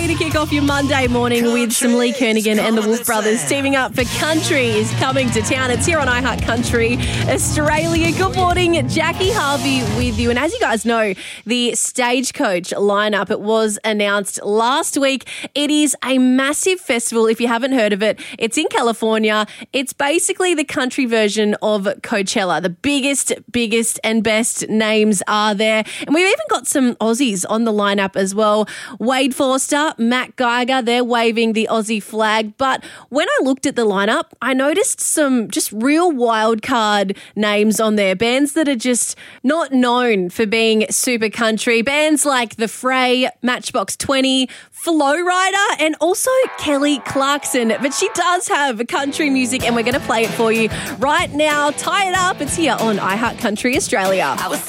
to kick off your Monday morning with some Lee Kernaghan and the Wolf Brothers teaming up for Country is coming to town. It's here on iHeart Country Australia. Good morning, Jackie Harvey with you. And as you guys know, the Stagecoach lineup, it was announced last week. It is a massive festival. If you haven't heard of it, it's in California. It's basically the country version of Coachella. The biggest and best names are there. And we've even got some Aussies on the lineup as well. Wade Forster, Matt Geiger, they're waving the Aussie flag. But when I looked at the lineup, I noticed some just real wild card names on there. Bands that are just not known for being super country. Bands like The Fray, Matchbox 20, Flow Rider, and also Kelly Clarkson. But she does have country music, and we're going to play it for you right now. Tie it up. It's here on iHeart Country Australia.